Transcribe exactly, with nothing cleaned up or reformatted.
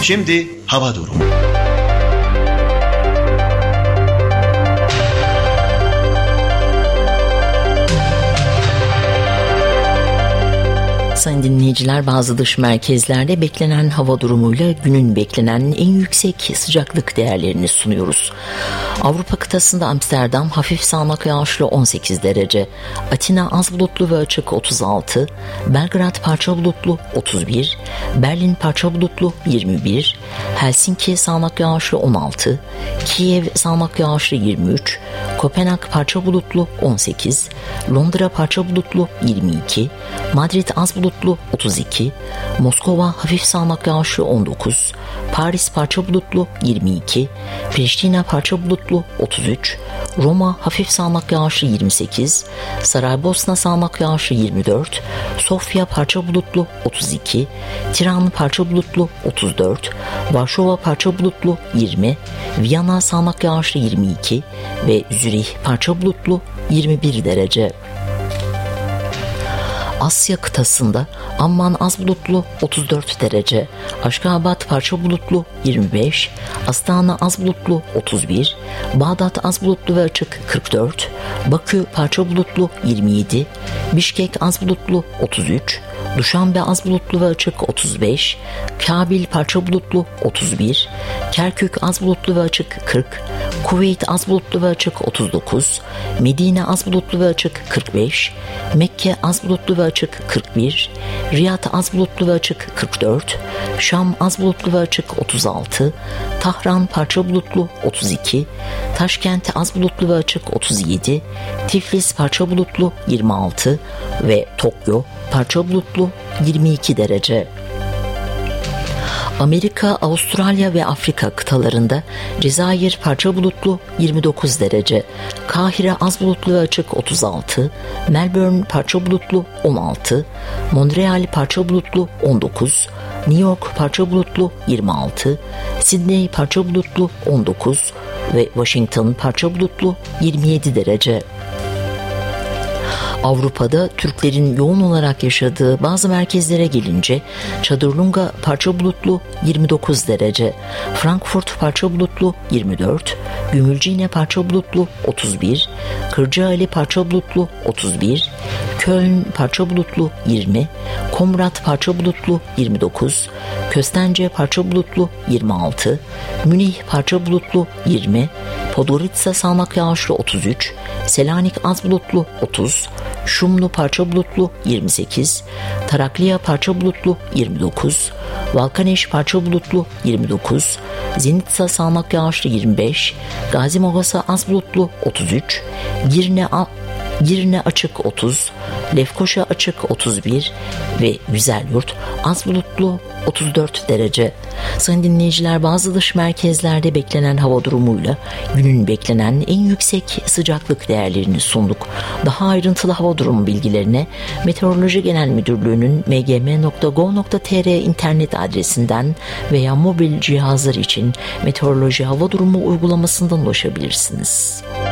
Şimdi hava durumu. Sayın dinleyiciler, bazı dış merkezlerde beklenen hava durumuyla günün beklenen en yüksek sıcaklık değerlerini sunuyoruz. Avrupa kıtasında Amsterdam hafif sağanak yağışlı on sekiz derece, Atina az bulutlu ve açık otuz altı, Belgrad parça bulutlu otuz bir, Berlin parça bulutlu yirmi bir, Helsinki sağanak yağışlı on altı, Kiev sağanak yağışlı yirmi üç, Kopenhag parça bulutlu on sekiz, Londra parça bulutlu yirmi iki, Madrid az bulutlu otuz iki, Moskova hafif sağanak yağışlı on dokuz, Paris parça bulutlu yirmi iki, Priştine parça bulutlu otuz üç, Roma hafif sağanak yağışlı yirmi sekiz, Saraybosna sağanak yağışlı yirmi dört, Sofya parça bulutlu otuz iki, Tiran parça bulutlu otuz dört, Varşova parça bulutlu yirmi, Viyana sağanak yağışlı yirmi iki ve Zürih parça bulutlu yirmi bir derece. Asya kıtasında Amman az bulutlu otuz dört derece, Aşkabat parça bulutlu yirmi beş, Astana az bulutlu otuz bir, Bağdat az bulutlu ve açık kırk dört, Bakü parça bulutlu yirmi yedi, Bişkek az bulutlu otuz üç, Duşanbe az bulutlu ve açık otuz beş, Kabil parça bulutlu otuz bir, Kerkük az bulutlu ve açık kırk, Kuveyt az bulutlu ve açık otuz dokuz, Medine az bulutlu ve açık kırk beş, Mekke az bulutlu ve açık kırk bir, Riyad az bulutlu ve açık kırk dört, Şam az bulutlu ve açık otuz altı, Tahran parça bulutlu otuz iki, Taşkent az bulutlu ve açık otuz yedi, Tiflis parça bulutlu yirmi altı ve Tokyo parça bulutlu yirmi iki derece. Amerika, Avustralya ve Afrika kıtalarında Cezayir parça bulutlu yirmi dokuz derece, Kahire az bulutlu ve açık otuz altı, Melbourne parça bulutlu on altı, Montreal parça bulutlu on dokuz, New York parça bulutlu yirmi altı, Sydney parça bulutlu on dokuz ve Washington parça bulutlu yirmi yedi derece. Avrupa'da Türklerin yoğun olarak yaşadığı bazı merkezlere gelince Çadırlunga parça bulutlu yirmi dokuz derece, Frankfurt parça bulutlu yirmi dört, Gümülcine parça bulutlu otuz bir, Kırcaali parça bulutlu otuz bir, Köln parça bulutlu yirmi, Komrat parça bulutlu yirmi dokuz, Köstence parça bulutlu yirmi altı, Münih parça bulutlu yirmi, Podgorica sağanak yağışlı otuz üç, Selanik az bulutlu otuz, Şumlu parça bulutlu yirmi sekiz, Tarakliya parça bulutlu yirmi dokuz, Valkaneş parça bulutlu yirmi dokuz, Zenitsa sağanak yağışlı yirmi beş, Gazi Mogasa az bulutlu otuz üç, Girne, Girne açık otuz, Lefkoşa açık otuz bir ve Güzelyurt az bulutlu otuz dört derece. Sayın dinleyiciler, bazı dış merkezlerde beklenen hava durumuyla günün beklenen en yüksek sıcaklık değerlerini sunduk. Daha ayrıntılı hava durumu bilgilerine Meteoroloji Genel Müdürlüğü'nün m g m nokta gov nokta t r internet adresinden veya mobil cihazlar için Meteoroloji Hava Durumu uygulamasından ulaşabilirsiniz.